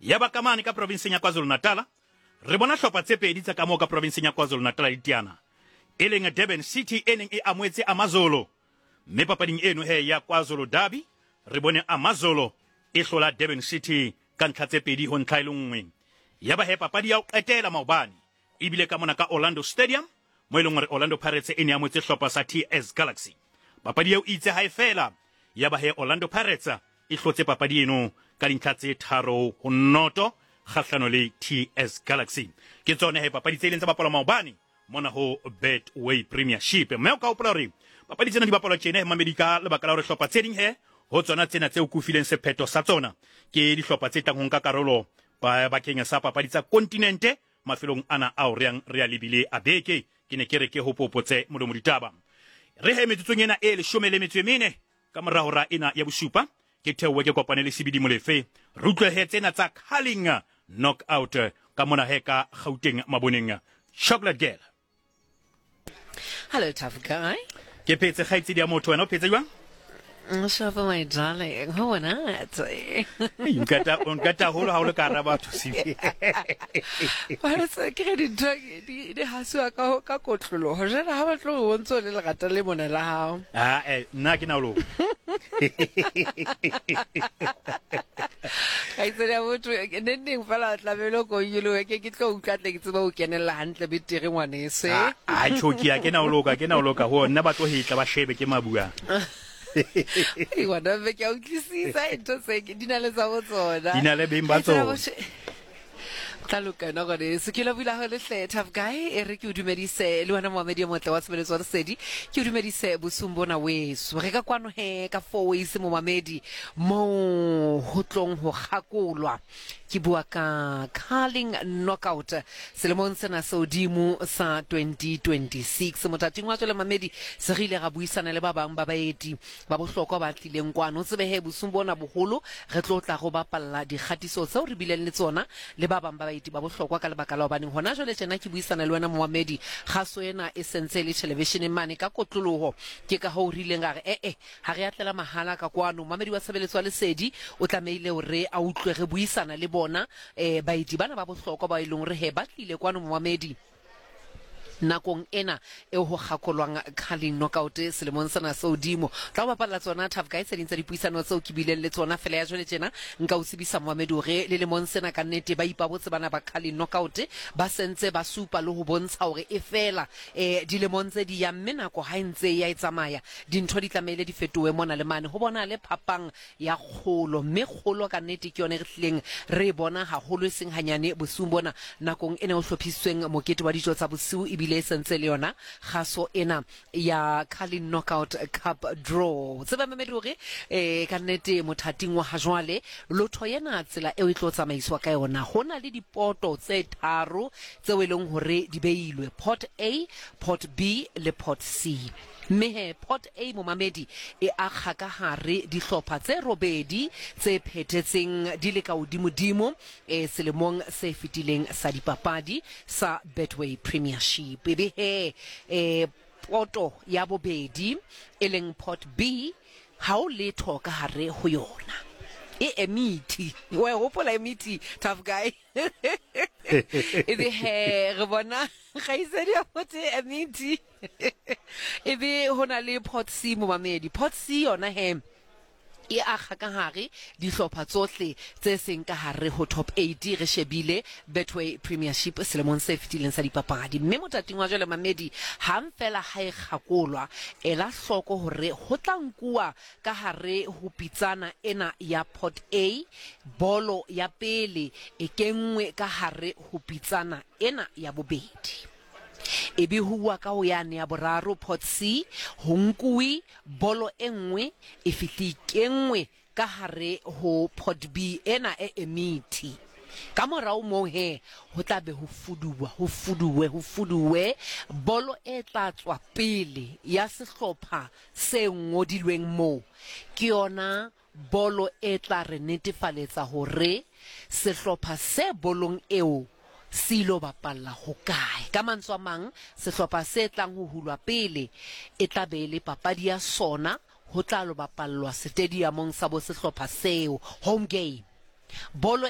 ya ba kamane ka provinseng ya KwaZulu-Natal re bona hlopha tse pedi tsa kamo ka provinseng ya KwaZulu-Natal Itiana e leng Durban City e neng e amoetse Amazolo mme papading eno he ya KwaZulu Derby re bone Amazolo e hlola Durban City ka ntlha tse pedi ho ntlha e le nngwe ya ba he papadi ya o qetela maobane ebile ka mona ka Orlando Stadium mo e leng hore Orlando Pirates e ne amoetse hlopha sa TS Galaxy papadi eo itse ha e fela ya ba he Orlando Pirates e hlotse papadi eno ka dintlha tse 3-0 kgahlano le TS Galaxy ke tsone he papadi tse ileng tsa bapala maobane mona ho Betway Premiership mme o ka hopola hore papadi tsena di bapalwa tjena he mamedi ka lebaka la hore hlopha tse ding he ho tsona tsena tse o kufileng sephetho sa tsona ke dihlopha tse tlang ho nka karolo bakeng sa papadi tsa kontinente mafelong ana ao re a lebile a beke ke ne ke re ke hopopotse modomo ditaba re he metsotsong ena e 14 ka morao ra ena ya bosupa ke theowe ke kopane le Sibidi Molefe re utlwe he tsena tsa Carling knockout ka mona he ka Gauteng maboneng Chocolate Girl. Hello, tough guy. Ke phetse khaitsi dia motho wena o phetse jwang? Shava, my darling. How on earth? You got holo holo ka ra batho sibi. Ba se ke di haswa ka kotlolo. Ho jana ha ba tlo ho ntso le legata le mona la hao. Nna ke na lo. Ka itse ya botho nending fela tla belo go yilo ke tlo utlwa tle ke tseba o kenela hantle betere ngwanese. Choki ya ke na o loka ho nna ba tlo hitla ba shebe ke mabua. I wonder if you can see that to say dinale tsa botsona. Dinale beng ba tsona. Tlaluka no gone sekilo bila ho le tough guy e re ke o dumedise le wena mohamedi motle wa sebeletso wa sedi ke o dumedise bosumbona weso re ka kwano he ka 4 ways mo mohamedi mo hotlong ho gakolwa ke bua ka Carling knockout selemong sena se odimo sa 2026 motating wa tsole mohamedi se rile ga buisana le ba bang ba baeti ba bohlokwa ba tlileng kwano tsebe he bosumbona boholo re tlotla go bapalla digatiso tseo re bileng le tsona le ba bang ba baeti ba bohlokwa ka lebaka la hobaneng hona jole tjena ke buisana le wena mohamedi gaso ena e sentse le television mane ka kotloloho ke ka ho rileng ga re ha re atlela mahala ka kwano mohamedi wa sebeletswa le sedi o tlameile hore a utlwe re buisana le bona baeti bana ba bohlokwa ba ileng re he ba tlile kwano mohamedi nakong ena e ho gakolwang Carling knockout selemong sena se odimo tla bapala tsona tough guys se dintse dipuisano tseo ke bileng le tsona fela ya jole tjena nka o tsebisa mohamedi hore le lemong sena ka nnete ba ipabotse bana ba Carling knockout ba sentse ba supa le ho bontsha hore e fela dilemong tse di ya mme nako ha ntse ya itsamaya dintho di tlamehile di fetowe mona le mane ho bona le phapang ya kgolo mme kgolo ka nnete ke yone re tlileng re bona haholo seng hanyane bosumbona nakong ena o hlophisitsweng mokete wa dijo tsa bosiu le sentse le yona gaso ena ya Carling knockout cup draw tseba mamedi hore ka nnete mothating wa hajwale lotho yena tsela e o itlo tsamaiswa ka yona hona le dipoto tse tharo tse weleng hore di beilwe pot A pot B le pot C mehe pot A mo mamedi e akga ka hare dihlopha tse robedi tse phethetseng di le ka odimo selemong se fitileng sa dipapadi sa Betway Premiership ebe he poto ya bobedi eleng pot B ha o letho ka hare ho yona emiti we hopola emiti tough guy ebe he re bona ga isedi ya pot emiti ebe hona le pot C mo mamedi pot C yona he e akga ka hare dihlopha tsohle tse seng ka hare ho top 8 re shebile Betway Premiership selemong se fitileng sa dipapadi mme motating wa jole mamedi hang fela ha e gakolwa ela hloko hore ho tlankua ka hare ho pitsana ena ya pot A bolo ya pele e kenngwe ka hare ho pitsana ena ya bobedi ebe huwa ka ho yane ya boraro pot C ho nkuwi bolo engwe e fitli kengwe ka hare ho pot B ena emiti ka morao mo he ho tlabe ho fuduwe bolo e tlatswa pele ya sehlopha se ngodilweng mo ke yona bolo e tla re netefaletsa hore sehlopha se bolong eo silo bapalla ho kae ka mantswe a mang sehlopha se tlang ho hulwa pele e tla be le papadi ya sona ho tla lo bapallwa stadiumong sa bo sehlopha seo home game bolo